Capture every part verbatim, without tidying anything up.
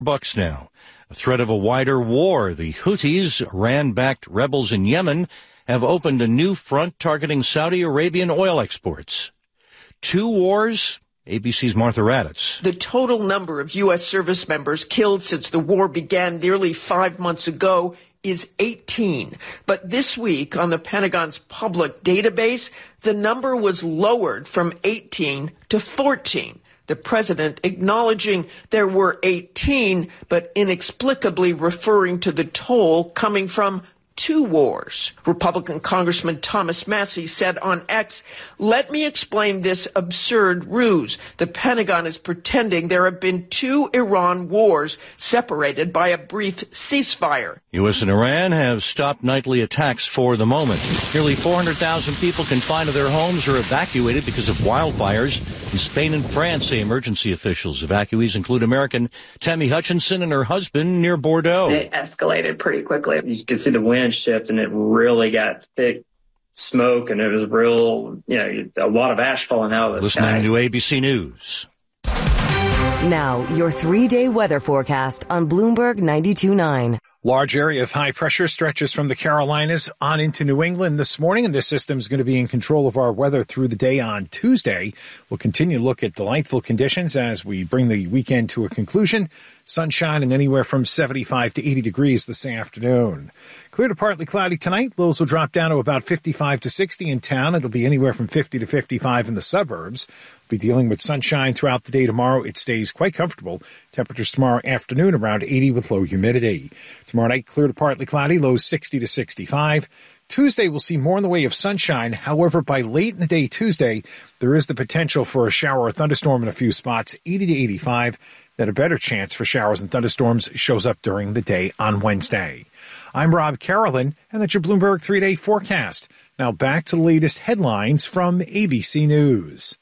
bucks now. A threat of a wider war. The Houthis, Iran-backed rebels in Yemen, have opened a new front targeting Saudi Arabian oil exports. Two wars? A B C's Martha Raddatz. The total number of U S service members killed since the war began nearly five months ago is eighteen. But this week, on the Pentagon's public database, the number was lowered from eighteen to fourteen. The president acknowledging there were eighteen, but inexplicably referring to the toll coming from two wars. Republican Congressman Thomas Massie said on X, "Let me explain this absurd ruse. The Pentagon is pretending there have been two Iran wars separated by a brief ceasefire." U S and Iran have stopped nightly attacks for the moment. Nearly four hundred thousand people confined to their homes or evacuated because of wildfires. In Spain and France, say emergency officials. Evacuees include American Tammy Hutchinson and her husband near Bordeaux. It escalated pretty quickly. You could see the wind shift, and it really got thick smoke, and it was real, you know, a lot of ash falling out of the Listening sky. to A B C News. Now, your three-day weather forecast on Bloomberg ninety-two point nine. Large area of high pressure stretches from the Carolinas on into New England this morning, and this system is going to be in control of our weather through the day on Tuesday. We'll continue to look at delightful conditions as we bring the weekend to a conclusion. Sunshine and anywhere from seventy-five to eighty degrees this afternoon. Clear to partly cloudy tonight. Lows will drop down to about fifty-five to sixty in town. It'll be anywhere from fifty to fifty-five in the suburbs. We'll be dealing with sunshine throughout the day tomorrow. It stays quite comfortable. Temperatures tomorrow afternoon around eighty with low humidity. Tomorrow night, clear to partly cloudy. Lows sixty to sixty-five. Tuesday, we'll see more in the way of sunshine. However, by late in the day Tuesday, there is the potential for a shower or thunderstorm in a few spots, eighty to eighty-five. That a better chance for showers and thunderstorms shows up during the day on Wednesday. I'm Rob Carolyn, and that's your Bloomberg three-day forecast. Now back to the latest headlines from A B C News.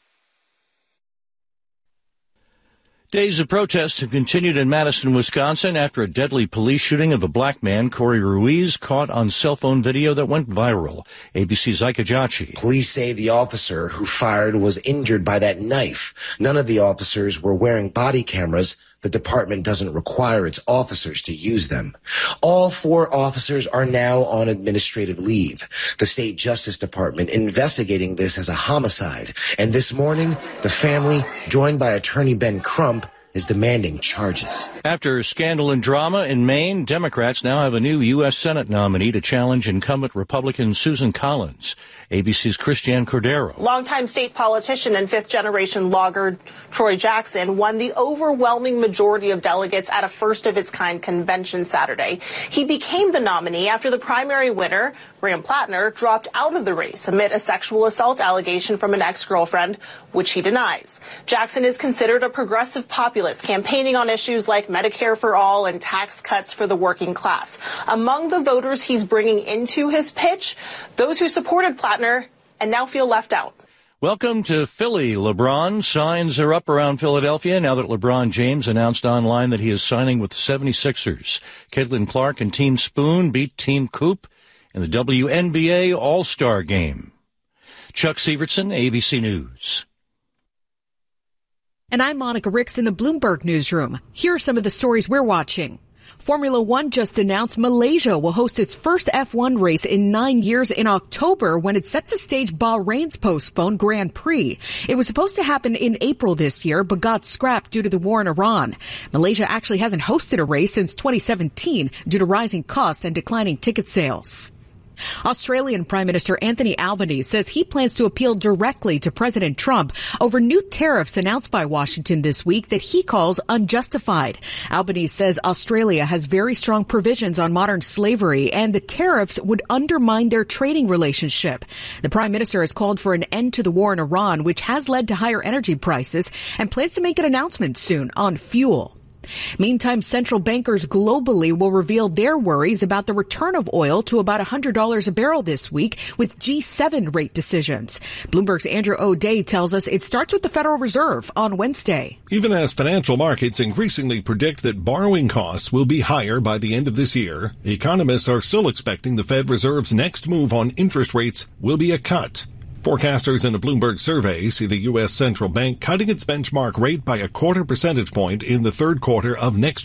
Days of protest have continued in Madison, Wisconsin after a deadly police shooting of a black man, Corey Ruiz, caught on cell phone video that went viral. A B C's Ike Ajachi. Police say the officer who fired was injured by that knife. None of the officers were wearing body cameras. The department doesn't require its officers to use them. All four officers are now on administrative leave. The state justice department investigating this as a homicide. And this morning, the family, joined by attorney Ben Crump, is demanding charges. After scandal and drama in Maine, Democrats now have a new U S Senate nominee to challenge incumbent Republican Susan Collins. A B C's Christiane Cordero. Longtime state politician and fifth-generation logger Troy Jackson won the overwhelming majority of delegates at a first-of-its-kind convention Saturday. He became the nominee after the primary winner, Graham Plattner, dropped out of the race amid a sexual assault allegation from an ex-girlfriend, which he denies. Jackson is considered a progressive populist, campaigning on issues like Medicare for all and tax cuts for the working class. Among the voters he's bringing into his pitch, those who supported Plattner and now feel left out. Welcome to Philly, LeBron. Signs are up around Philadelphia now that LeBron James announced online that he is signing with the seventy-sixers. Caitlin Clark and Team Spoon beat Team Coop in the W N B A All-Star Game. Chuck Severson, A B C News. And I'm Monica Ricks in the Bloomberg Newsroom. Here are some of the stories we're watching. Formula One just announced Malaysia will host its first F one race in nine years in October when it's set to stage Bahrain's postponed Grand Prix. It was supposed to happen in April this year, but got scrapped due to the war in Iran. Malaysia actually hasn't hosted a race since twenty seventeen due to rising costs and declining ticket sales. Australian Prime Minister Anthony Albanese says he plans to appeal directly to President Trump over new tariffs announced by Washington this week that he calls unjustified. Albanese says Australia has very strong provisions on modern slavery and the tariffs would undermine their trading relationship. The Prime Minister has called for an end to the war in Iran, which has led to higher energy prices, and plans to make an announcement soon on fuel. Meantime, central bankers globally will reveal their worries about the return of oil to about one hundred dollars a barrel this week with G seven rate decisions. Bloomberg's Andrew O'Day tells us it starts with the Federal Reserve on Wednesday. Even as financial markets increasingly predict that borrowing costs will be higher by the end of this year, economists are still expecting the Fed Reserve's next move on interest rates will be a cut. Forecasters in a Bloomberg survey see the U S central bank cutting its benchmark rate by a quarter percentage point in the third quarter of next year.